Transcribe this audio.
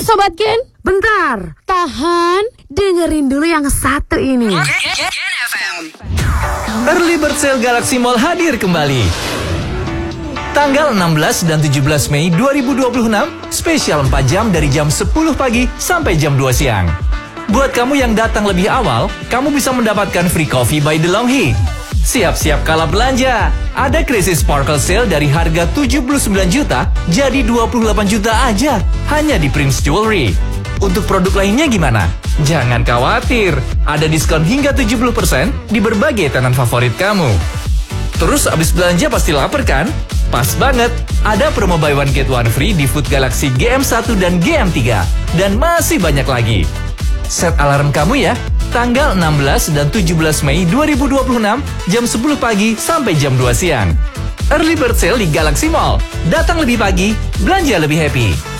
Sobat Gen? Bentar, Tahan. dengerin dulu yang satu ini. Early Bird Sale Galaxy Mall hadir kembali. Tanggal 16 dan 17 Mei 2026, spesial 4 jam dari jam 10 pagi sampai jam 2 siang. Buat kamu yang datang lebih awal, kamu bisa mendapatkan free coffee by DeLonghi. Siap-siap kalah belanja. Ada Crazy Sparkle Sale dari harga 79 juta jadi 28 juta aja. Hanya di Prince Jewelry. Untuk produk lainnya gimana? Jangan khawatir. Ada diskon hingga 70% di berbagai tenan favorit kamu. Terus abis belanja pasti lapar kan? Pas banget. Ada promo buy one get one free di Food Galaxy GM1 dan GM3. Dan masih banyak lagi. Set alarm kamu ya. Tanggal 16 dan 17 Mei 2026, jam 10 pagi sampai jam 2 siang. Early Bird Sale di Galaxy Mall. Datang lebih pagi, belanja lebih happy.